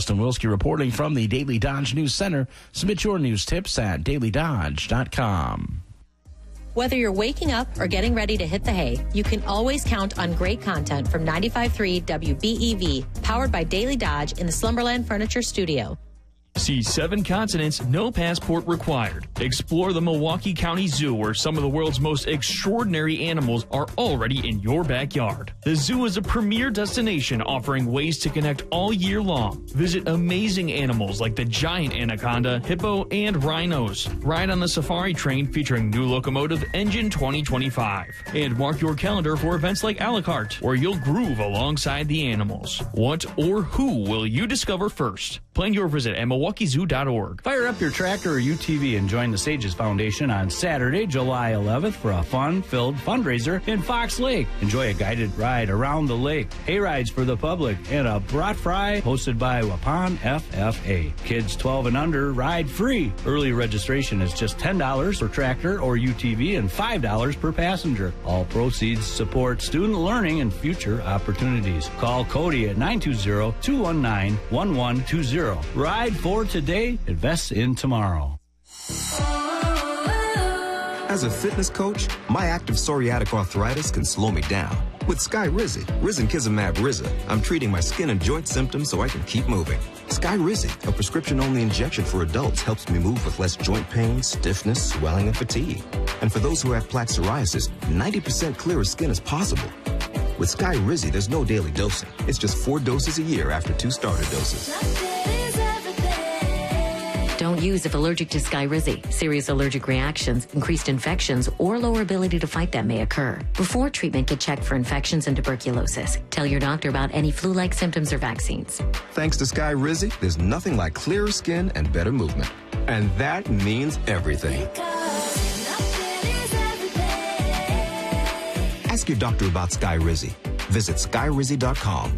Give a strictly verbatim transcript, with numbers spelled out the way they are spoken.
Justin Wilski reporting from the Daily Dodge News Center. Submit your news tips at daily dodge dot com. Whether you're waking up or getting ready to hit the hay, you can always count on great content from ninety-five point three W B E V, powered by Daily Dodge in the Slumberland Furniture Studio. See seven continents, no passport required. Explore the Milwaukee County Zoo, where some of the world's most extraordinary animals are already in your backyard. The zoo is a premier destination offering ways to connect all year long. Visit amazing animals like the giant anaconda, hippo, and rhinos. Ride on the safari train featuring new locomotive Engine twenty twenty-five. And mark your calendar for events like a la carte, where you'll groove alongside the animals. What or who will you discover first? Plan your visit at milwaukee zoo dot org. Fire up your tractor or U T V and join the Sages Foundation on Saturday, July eleventh for a fun-filled fundraiser in Fox Lake. Enjoy a guided ride around the lake, hay rides for the public, and a brat fry hosted by Waupun F F A. Kids twelve and under ride free. Early registration is just ten dollars per tractor or U T V and five dollars per passenger. All proceeds support student learning and future opportunities. Call Cody at nine two zero, two one nine, one one two zero. Ride for today, invest in tomorrow. As a fitness coach, my active psoriatic arthritis can slow me down. With Skyrizi, Risankizumab Riza, I'm treating my skin and joint symptoms so I can keep moving. Skyrizi, a prescription-only injection for adults, helps me move with less joint pain, stiffness, swelling, and fatigue. And for those who have plaque psoriasis, ninety percent clearer skin is possible. With Skyrizi, there's no daily dosing. It's just four doses a year after two starter doses. Don't use if allergic to Skyrizi. Serious allergic reactions, increased infections, or lower ability to fight them may occur. Before treatment, get checked for infections and tuberculosis. Tell your doctor about any flu-like symptoms or vaccines. Thanks to Skyrizi, there's nothing like clearer skin and better movement. And that means everything. Ask your doctor about Skyrizi. Visit skyrizi dot com.